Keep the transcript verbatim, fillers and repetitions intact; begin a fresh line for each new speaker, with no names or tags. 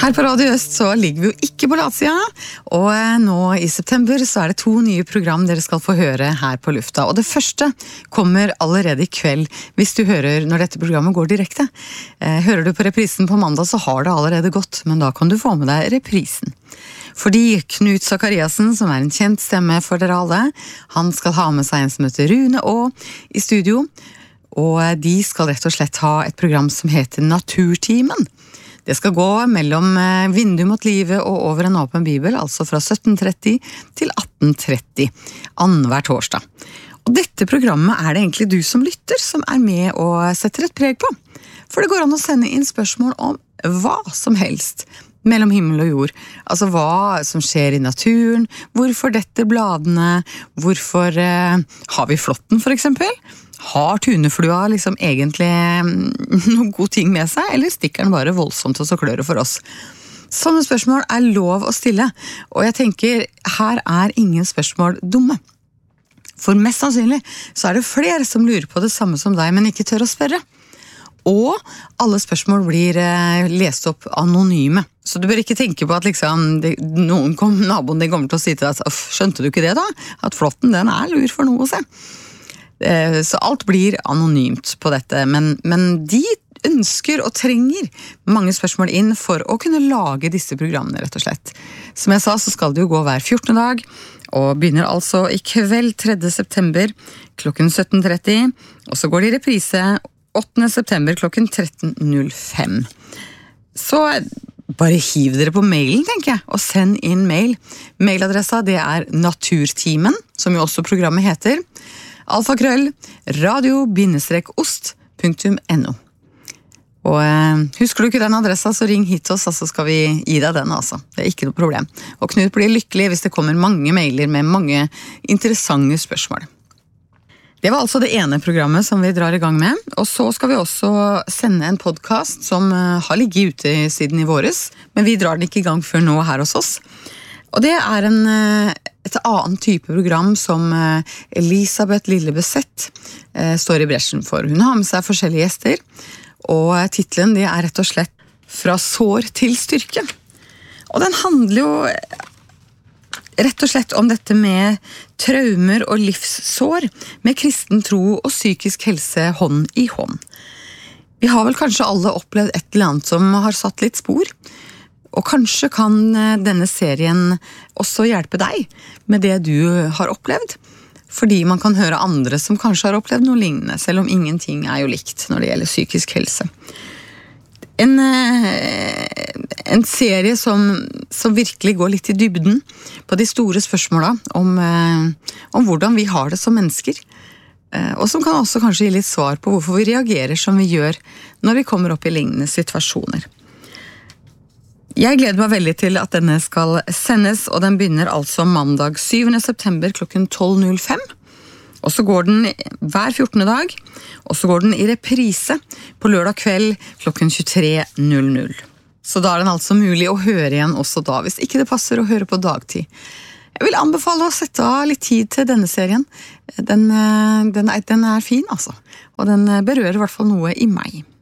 Her på Radio Øst så ligger vi jo ikke på latsida, og nå i september så er det to nye program dere skal få høre her på lufta. Og det første kommer allerede i kveld, hvis du hører når dette programmet går direkte. Hører du på reprisen på mandag så har det allerede gått, men da kan du få med deg reprisen. Fordi Knut Zakariasen, som er en kjent stemme for dere alle, han skal ha med seg en som heter Rune Aa i studio, og de skal rett og slett ha et program som heter Naturtimen. Det skal gå mellom vindu mot livet og over en åpen bibel, altså fra sytten tretti til atten tretti, annenhver torsdag. Og dette programmet er det egentlig du som lytter som er med og setter et preg på. For det går an å sende inn spørsmål om hva som helst mellom himmel og jord. Altså hva som skjer i naturen, hvorfor dette bladene, hvorfor eh, har vi flåtten for eksempel? Har tuneflua liksom egentlig noen god ting med seg, eller stikker den bare voldsomt og så klør det for oss? Sånne spørsmål er lov å stille, og jeg tenker, her er ingen spørsmål dumme. For mest sannsynlig så er det flere som lurer på det samme som deg, men ikke tør å spørre. Og alle spørsmål blir eh, lest opp anonyme. Så du bør ikke tenke på at liksom, det, noen kom, naboen din kommer til å si til deg, skjønte du ikke det da? At flåtten den er lur for noe å se. Så alt blir anonymt på dette, men, men de ønsker og trenger mange spørsmål inn for å kunne lage disse programmene, rett og slett. Som jeg sa, så skal det jo gå hver fjortende dag, og begynner altså i kveld tredje september klokken sytten tretti, og så går det i reprise åttende september klokken tretten null fem. Så bare hiv dere på mailen, tenker jeg, og send inn mail. Mailadressa det er Naturtimen, som jo også programmet heter, alfakrøll radio-ost punktum no. Og eh, husker du ikke den adressa, så ring hit oss, så skal vi gi deg den, altså. Det er ikke noe problem. Og Knut blir lykkelig hvis det kommer mange mailer med mange interessante spørsmål. Det var altså det ene programmet som vi drar i gang med, og så skal vi også sende en podcast som eh, har ligget ute siden i våres, men vi drar den ikke i gang før nå her hos oss. Og det er en, et annet type program som Elisabeth Lillebesett står i bresjen for. Hun har med seg forskjellige gjester, og titlen det er rett og slett Fra sår til styrke. Og den handler jo rett og slett om dette med traumer og livssår, med kristen tro og psykisk helse hånd i hånd. Vi har vel kanskje alle opplevd et eller annet som har satt litt spor, og kanskje kan denne serien også hjelpe deg med det du har opplevd, fordi man kan høre andre som kanskje har opplevd noe lignende, selv om ingenting er jo likt når det gjelder psykisk helse. En, en serie som, som virkelig går litt i dybden på de store spørsmålene om, om hvordan vi har det som mennesker, og som kan også kanskje gi litt svar på hvorfor vi reagerer som vi gjør når vi kommer opp i lignende situasjoner. Jeg gleder meg veldig til at denne skal sendes, og den begynner altså mandag syvende september klokken tolv null fem. Og så går den hver fjortende dag, og så går den i reprise på lørdag kveld klokken tjuetre null null. Så da er den altså mulig å høre igjen også da, hvis ikke det passer å høre på dagtid. Jeg vil anbefale å sette av litt tid til denne serien. Den, den, er, den er fin, altså. Og den berører i hvert fall noe i meg.